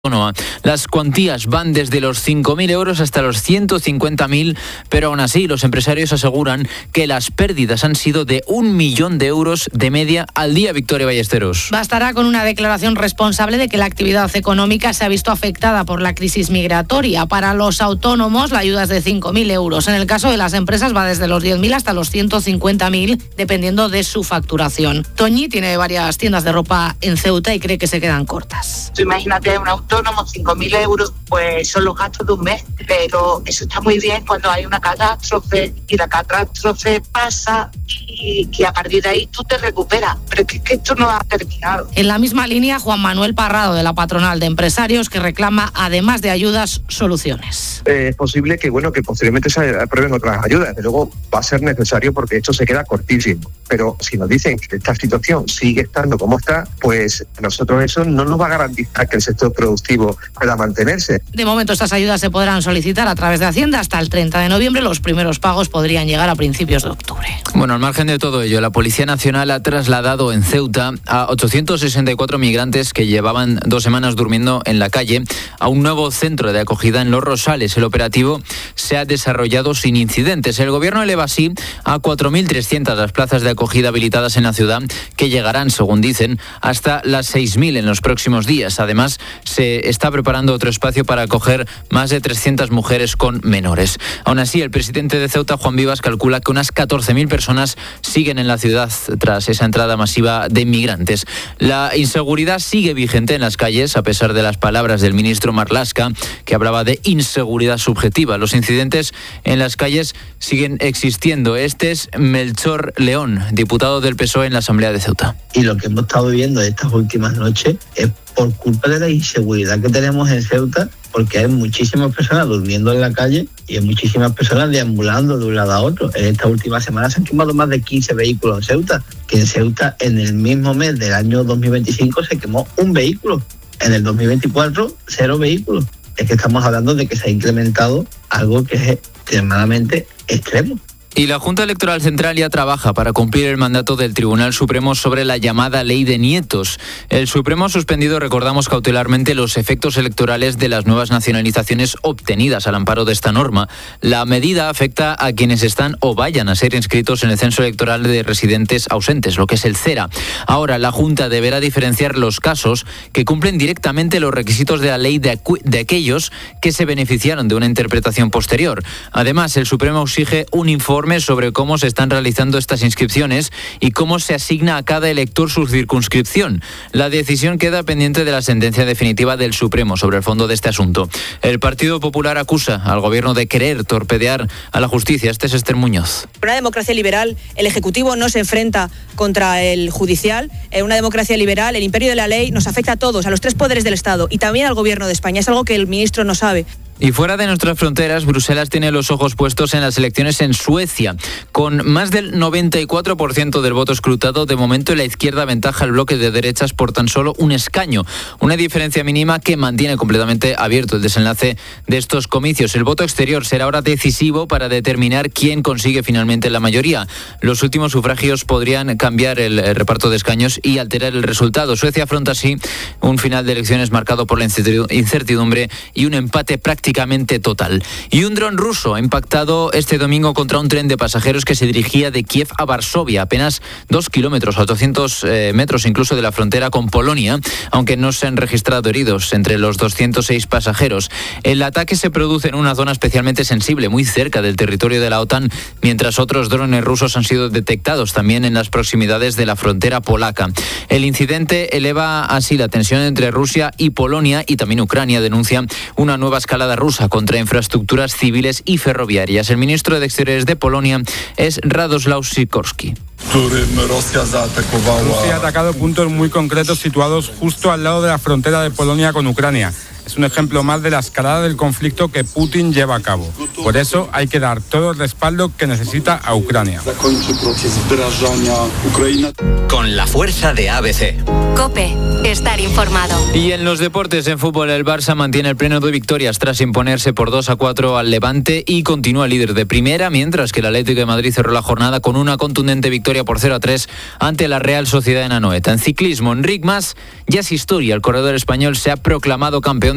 Las cuantías van desde los 5.000 euros hasta los 150.000, pero aún así los empresarios aseguran que las pérdidas han sido de 1 millón de euros de media al día. Victoria Ballesteros. Bastará con una declaración responsable de que la actividad económica se ha visto afectada por la crisis migratoria. Para los autónomos la ayuda es de 5.000 euros. En el caso de las empresas va desde los 10.000 hasta los 150.000, dependiendo de su facturación. Toñi tiene varias tiendas de ropa en Ceuta y cree que se quedan cortas. Imagínate un autónomo, 5.000 euros, pues son los gastos de un mes, pero eso está muy bien cuando hay una catástrofe y la catástrofe pasa y que a partir de ahí tú te recuperas, pero es que esto no ha terminado. En la misma línea, Juan Manuel Parrado, de la Patronal de Empresarios, que reclama, además de ayudas, soluciones. Es posible que posteriormente se aprueben otras ayudas, de luego va a ser necesario porque esto se queda cortísimo, pero si nos dicen que esta situación sigue estando como está, pues a nosotros eso no nos va a garantizar que el sector productivo pueda mantenerse. De momento estas ayudas se podrán solicitar a través de Hacienda hasta el 30 de noviembre. Los primeros pagos podrían llegar a principios de octubre. Bueno, al margen de todo ello, la Policía Nacional ha trasladado en Ceuta a 864 migrantes que llevaban 2 semanas durmiendo en la calle a un nuevo centro de acogida en Los Rosales. El operativo se ha desarrollado sin incidentes. El gobierno eleva así a 4.300 las plazas de acogida habilitadas en la ciudad, que llegarán, según dicen, hasta las 6.000 en los próximos días. Además, se está preparando otro espacio para acoger más de 300 mujeres con menores. Aún así, el presidente de Ceuta, Juan Vivas, calcula que unas 14.000 personas siguen en la ciudad tras esa entrada masiva de inmigrantes. La inseguridad sigue vigente en las calles, a pesar de las palabras del ministro Marlaska, que hablaba de inseguridad subjetiva. Los incidentes en las calles siguen existiendo. Este es Melchor León, diputado del PSOE en la Asamblea de Ceuta. Y lo que hemos estado viviendo estas últimas noches es por culpa de la inseguridad que tenemos en Ceuta, porque hay muchísimas personas durmiendo en la calle y hay muchísimas personas deambulando de un lado a otro. En esta última semana se han quemado más de 15 vehículos en Ceuta, que en Ceuta en el mismo mes del año 2025 se quemó un vehículo. En el 2024, 0 vehículos. Es que estamos hablando de que se ha incrementado algo que es extremadamente extremo. Y la Junta Electoral Central ya trabaja para cumplir el mandato del Tribunal Supremo sobre la llamada Ley de Nietos. El Supremo ha suspendido, recordamos, cautelarmente los efectos electorales de las nuevas nacionalizaciones obtenidas al amparo de esta norma. La medida afecta a quienes están o vayan a ser inscritos en el censo electoral de residentes ausentes, lo que es el CERA. Ahora, la Junta deberá diferenciar los casos que cumplen directamente los requisitos de la ley de aquellos que se beneficiaron de una interpretación posterior. Además, el Supremo exige un informe sobre cómo se están realizando estas inscripciones y cómo se asigna a cada elector su circunscripción. La decisión queda pendiente de la sentencia definitiva del Supremo sobre el fondo de este asunto. El Partido Popular acusa al gobierno de querer torpedear a la justicia. Este es Esther Muñoz. En una democracia liberal, el Ejecutivo no se enfrenta contra el Judicial. En una democracia liberal, el imperio de la ley nos afecta a todos, a los 3 poderes del Estado y también al gobierno de España. Es algo que el ministro no sabe. Y fuera de nuestras fronteras, Bruselas tiene los ojos puestos en las elecciones en Suecia. Con más del 94% del voto escrutado, de momento la izquierda aventaja al bloque de derechas por tan solo un escaño. Una diferencia mínima que mantiene completamente abierto el desenlace de estos comicios. El voto exterior será ahora decisivo para determinar quién consigue finalmente la mayoría. Los últimos sufragios podrían cambiar el reparto de escaños y alterar el resultado. Suecia afronta así un final de elecciones marcado por la incertidumbre y un empate prácticamente total. Y un dron ruso ha impactado este domingo contra un tren de pasajeros que se dirigía de Kiev a Varsovia, apenas 2 kilómetros, a 800 metros incluso de la frontera con Polonia, aunque no se han registrado heridos entre los 206 pasajeros. El ataque se produce en una zona especialmente sensible, muy cerca del territorio de la OTAN, mientras otros drones rusos han sido detectados también en las proximidades de la frontera polaca. El incidente eleva así la tensión entre Rusia y Polonia, y también Ucrania denuncia una nueva escalada rusa contra infraestructuras civiles y ferroviarias. El ministro de Exteriores de Polonia es Radoslaw Sikorski. Rusia ha atacado puntos muy concretos situados justo al lado de la frontera de Polonia con Ucrania. Es un ejemplo más de la escalada del conflicto que Putin lleva a cabo. Por eso hay que dar todo el respaldo que necesita a Ucrania. Con la fuerza de ABC. COPE. Estar informado. Y en los deportes, en fútbol, el Barça mantiene el pleno de victorias tras imponerse por 2-4 al Levante y continúa líder de primera, mientras que el Atlético de Madrid cerró la jornada con una contundente victoria por 0-3 ante la Real Sociedad en Anoeta. En ciclismo, Enric Mas ya es historia. El corredor español se ha proclamado campeón